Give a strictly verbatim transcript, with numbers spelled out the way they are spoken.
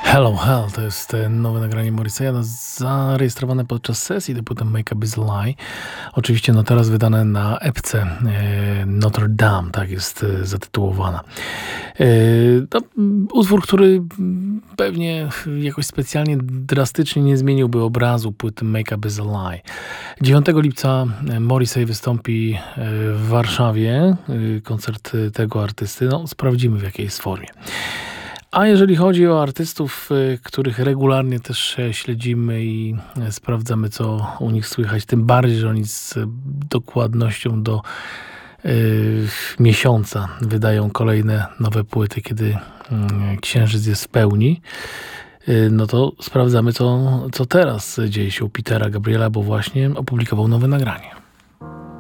Hello Hell to jest e, nowe nagranie Morrissey'a zarejestrowane podczas sesji do płyty Make Up Is Lie. Oczywiście no teraz wydane na epce e, Notre Dame, tak jest e, zatytułowana. E, to utwór, który pewnie jakoś specjalnie drastycznie nie zmieniłby obrazu płyty Make Up Is Lie. dziewiątego lipca Morrissey wystąpi w Warszawie. Koncert tego artysty. No, sprawdzimy, w jakiej jest formie. A jeżeli chodzi o artystów, których regularnie też śledzimy i sprawdzamy, co u nich słychać, tym bardziej, że oni z dokładnością do y, miesiąca wydają kolejne nowe płyty, kiedy y, księżyc jest w pełni, y, no to sprawdzamy, co, co teraz dzieje się u Petera Gabriela, bo właśnie opublikował nowe nagranie.